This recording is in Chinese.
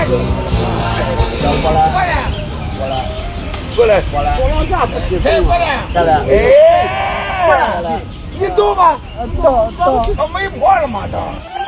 过来，过来， 我老家不接受。 来来， 哎，你走吧， 到， 没破了嘛，都。